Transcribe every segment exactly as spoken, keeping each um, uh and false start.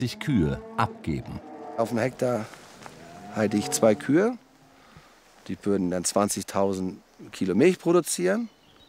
sich Kühe abgeben. Auf dem Hektar halte ich zwei Kühe. Die würden dann zwanzigtausend Kilo Milch produzieren.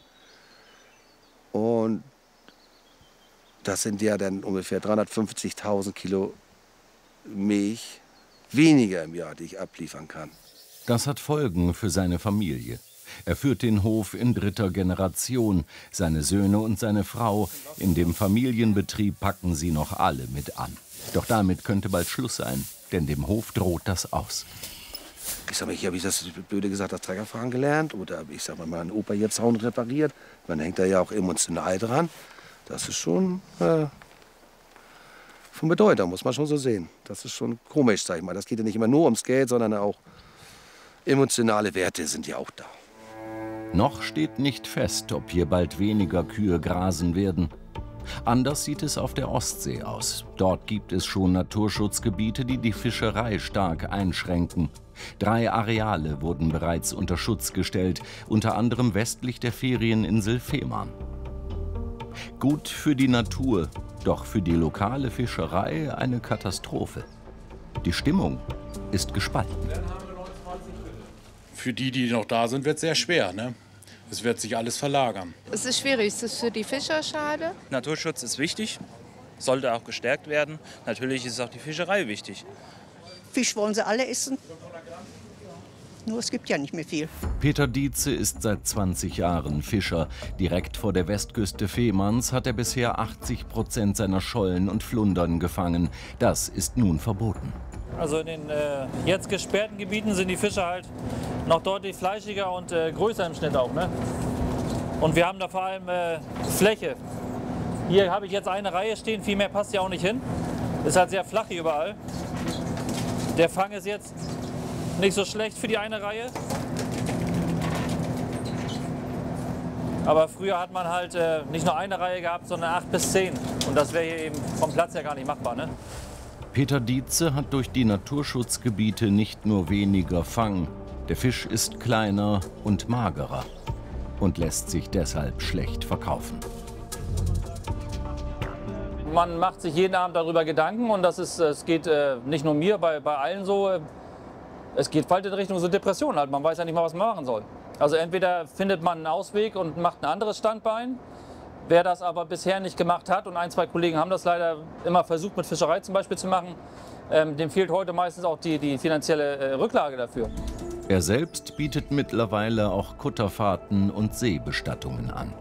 Und das sind ja dann ungefähr dreihundertfünfzigtausend Kilo Milch weniger im Jahr, die ich abliefern kann. Das hat Folgen für seine Familie. Er führt den Hof in dritter Generation. Seine Söhne und seine Frau. In dem Familienbetrieb packen sie noch alle mit an. Doch damit könnte bald Schluss sein, denn dem Hof droht das aus. Ich sag mal, hier habe ich das blöde gesagt, das Treckerfahren gelernt. Oder ich sag mal, mein Opa hier Zaun repariert. Man hängt da ja auch emotional dran. Das ist schon äh, von Bedeutung, muss man schon so sehen. Das ist schon komisch, sag ich mal. Das geht ja nicht immer nur ums Geld, sondern auch emotionale Werte sind ja auch da. Noch steht nicht fest, ob hier bald weniger Kühe grasen werden. Anders sieht es auf der Ostsee aus. Dort gibt es schon Naturschutzgebiete, die die Fischerei stark einschränken. Drei Areale wurden bereits unter Schutz gestellt, unter anderem westlich der Ferieninsel Fehmarn. Gut für die Natur, doch für die lokale Fischerei eine Katastrophe. Die Stimmung ist gespalten. Für die, die noch da sind, wird es sehr schwer, ne? Es wird sich alles verlagern. Es ist schwierig, es ist für die Fischer schade. Naturschutz ist wichtig, sollte auch gestärkt werden. Natürlich ist auch die Fischerei wichtig. Fisch wollen sie alle essen, nur es gibt ja nicht mehr viel. Peter Dietze ist seit zwanzig Jahren Fischer. Direkt vor der Westküste Fehmarns hat er bisher achtzig Prozent seiner Schollen und Flundern gefangen. Das ist nun verboten. Also in den äh, jetzt gesperrten Gebieten sind die Fische halt noch deutlich fleischiger und äh, größer im Schnitt auch. Ne? Und wir haben da vor allem äh, Fläche. Hier habe ich jetzt eine Reihe stehen, viel mehr passt ja auch nicht hin. Ist halt sehr flach hier überall. Der Fang ist jetzt nicht so schlecht für die eine Reihe. Aber früher hat man halt äh, nicht nur eine Reihe gehabt, sondern acht bis zehn. Und das wäre hier eben vom Platz her gar nicht machbar. Ne? Peter Dietze hat durch die Naturschutzgebiete nicht nur weniger Fang. Der Fisch ist kleiner und magerer und lässt sich deshalb schlecht verkaufen. Man macht sich jeden Abend darüber Gedanken und das ist, es geht äh, nicht nur mir, bei, bei allen so. Äh, es geht bald in Richtung so Depression. Halt. Man weiß ja nicht mal, was man machen soll. Also entweder findet man einen Ausweg und macht ein anderes Standbein. Wer das aber bisher nicht gemacht hat, und ein, zwei Kollegen haben das leider immer versucht, mit Fischerei zum Beispiel zu machen, ähm, dem fehlt heute meistens auch die, die finanzielle äh, Rücklage dafür. Er selbst bietet mittlerweile auch Kutterfahrten und Seebestattungen an.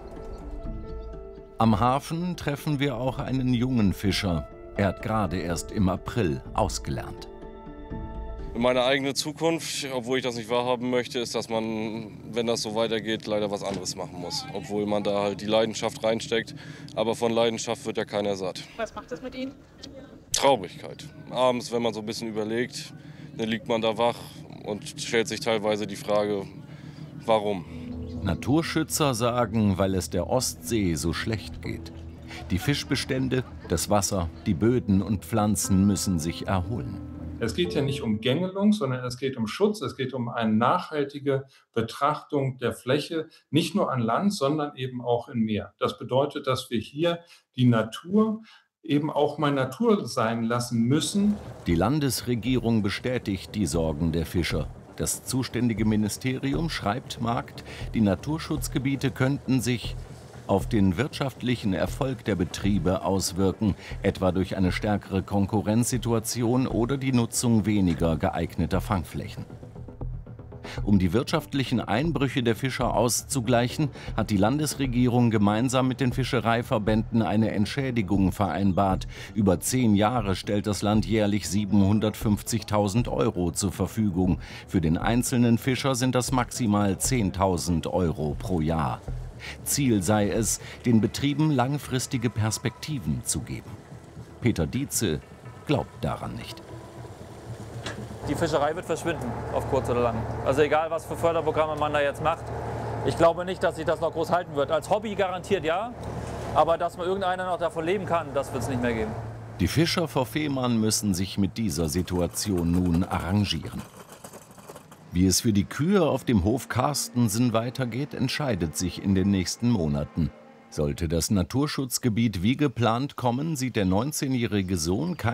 Am Hafen treffen wir auch einen jungen Fischer. Er hat gerade erst im April ausgelernt. Meine eigene Zukunft, obwohl ich das nicht wahrhaben möchte, ist, dass man, wenn das so weitergeht, leider was anderes machen muss. Obwohl man da halt die Leidenschaft reinsteckt. Aber von Leidenschaft wird ja keiner satt. Was macht das mit Ihnen? Traurigkeit. Abends, wenn man so ein bisschen überlegt, dann liegt man da wach und stellt sich teilweise die Frage, warum? Naturschützer sagen, weil es der Ostsee so schlecht geht. Die Fischbestände, das Wasser, die Böden und Pflanzen müssen sich erholen. Es geht ja nicht um Gängelung, sondern es geht um Schutz, es geht um eine nachhaltige Betrachtung der Fläche, nicht nur an Land, sondern eben auch im Meer. Das bedeutet, dass wir hier die Natur eben auch mal Natur sein lassen müssen. Die Landesregierung bestätigt die Sorgen der Fischer. Das zuständige Ministerium schreibt Markt, die Naturschutzgebiete könnten sich auf den wirtschaftlichen Erfolg der Betriebe auswirken, etwa durch eine stärkere Konkurrenzsituation oder die Nutzung weniger geeigneter Fangflächen. Um die wirtschaftlichen Einbrüche der Fischer auszugleichen, hat die Landesregierung gemeinsam mit den Fischereiverbänden eine Entschädigung vereinbart. Über zehn Jahre stellt das Land jährlich siebenhundertfünfzigtausend Euro zur Verfügung. Für den einzelnen Fischer sind das maximal zehntausend Euro pro Jahr. Ziel sei es, den Betrieben langfristige Perspektiven zu geben. Peter Dietze glaubt daran nicht. Die Fischerei wird verschwinden, auf kurz oder lang. Also egal, was für Förderprogramme man da jetzt macht. Ich glaube nicht, dass sich das noch groß halten wird. Als Hobby garantiert ja, aber dass man irgendeiner noch davon leben kann, das wird es nicht mehr geben. Die Fischer vor Fehmarn müssen sich mit dieser Situation nun arrangieren. Wie es für die Kühe auf dem Hof Carstensen weitergeht, entscheidet sich in den nächsten Monaten. Sollte das Naturschutzgebiet wie geplant kommen, sieht der neunzehnjährige Sohn